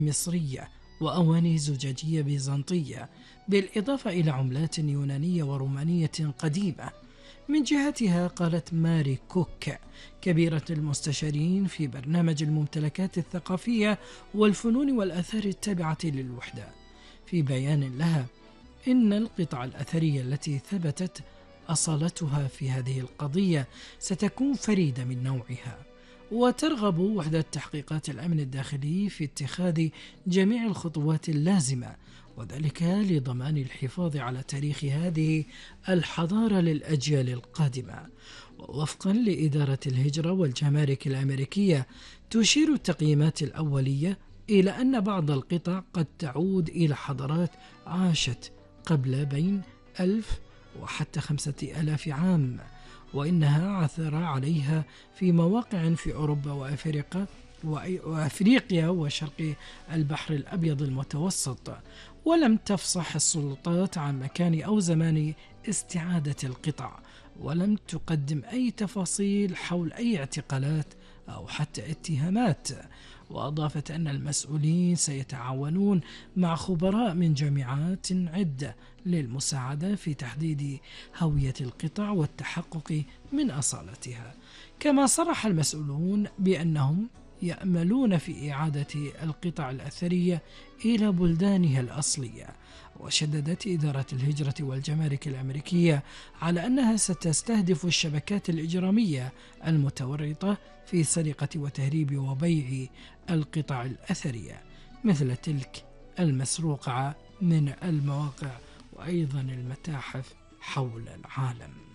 مصرية وأواني زجاجية بيزنطية، بالإضافة إلى عملات يونانية ورومانية قديمة. من جهتها قالت ماري كوك كبيرة المستشارين في برنامج الممتلكات الثقافية والفنون والآثار التابعة للوحدة في بيان لها إن القطع الأثرية التي ثبتت أصالتها في هذه القضية ستكون فريدة من نوعها، وترغب وحدة تحقيقات الأمن الداخلي في اتخاذ جميع الخطوات اللازمة، وذلك لضمان الحفاظ على تاريخ هذه الحضارة للأجيال القادمة. ووفقا لإدارة الهجرة والجمارك الأمريكية، تشير التقييمات الأولية إلى أن بعض القطع قد تعود إلى حضارات عاشت قبل بين 1000 وحتى 5000 عام، وإنها عثر عليها في مواقع في أوروبا وأفريقيا وشرق البحر الأبيض المتوسط، ولم تفصح السلطات عن مكان أو زمان استعادة القطع، ولم تقدم أي تفاصيل حول أي اعتقالات أو حتى اتهامات. وأضافت أن المسؤولين سيتعاونون مع خبراء من جامعات عدة للمساعدة في تحديد هوية القطع والتحقق من أصالتها. كما صرح المسؤولون بأنهم يأملون في إعادة القطع الأثرية إلى بلدانها الأصلية. وشددت إدارة الهجرة والجمارك الأمريكية على أنها ستستهدف الشبكات الإجرامية المتورطة في سرقة وتهريب وبيع القطع الأثرية، مثل تلك المسروقة من المواقع وأيضا المتاحف حول العالم.